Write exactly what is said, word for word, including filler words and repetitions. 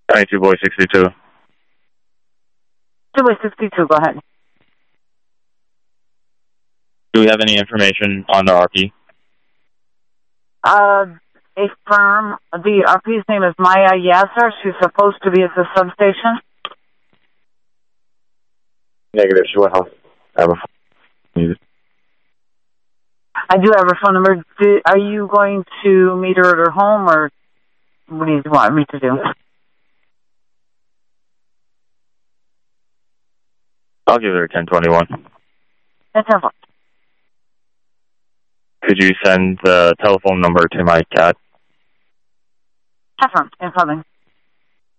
ninety-two boy sixty-two. two boy sixty-two, go ahead. Do we have any information on the R P? Uh, a firm. The R P's name is Maya Yasser. She's supposed to be at the substation. Negative. She went home. I have a phone. I do have her phone number. Do, are you going to meet her at her home, or what do you want me to do? I'll give her ten twenty-one. That's her phone. Could you send the telephone number to my cat? Have her. Incoming.